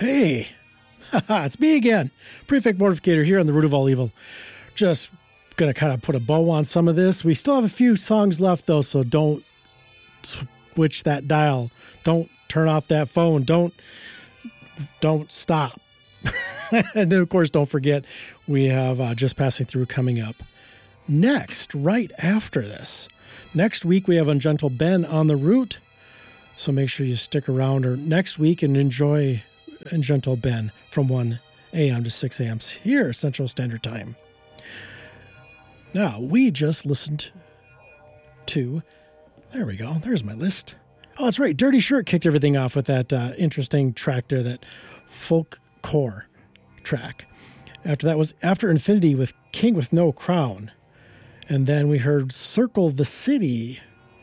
Hey, it's me again, Prefect Mortificator here on the Root of All Evil. Just going to kind of put a bow on some of this. We still have a few songs left, though, so don't switch that dial. Don't turn off that phone. Don't stop. And then, of course, don't forget, we have Just Passing Through coming up next, right after this. Next week, we have Ungentle Ben on the route, so make sure you stick around or next week and enjoy Ungentle Ben from 1 a.m. to 6 a.m. here, Central Standard Time. Now, we just listened to, there we go, there's my list. Oh, that's right, Dirty Shirt kicked everything off with that interesting track there, that folk core track. After that was After Infinity with King with No Crown. And then we heard Circle the City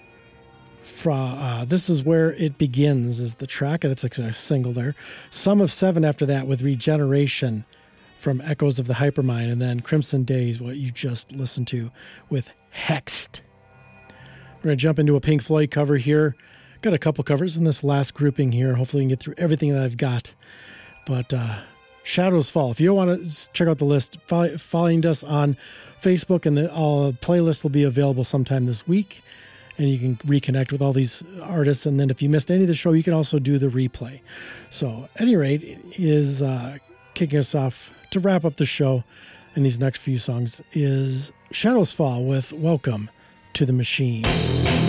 from This Is Where It Begins is the track. That's a single there. Sum of Seven after that with Regeneration from Echoes of the Hypermind. And then Crimson Days, what you just listened to, with Hexed. We're going to jump into a Pink Floyd cover here. Got a couple covers in this last grouping here. Hopefully we can get through everything that I've got. But Shadows Fall. If you want to check out the list, find us on Facebook, and the playlist will be available sometime this week. And you can reconnect with all these artists. And then if you missed any of the show, you can also do the replay. So at any rate, is kicking us off to wrap up the show in these next few songs is Shadows Fall with Welcome to the Machine.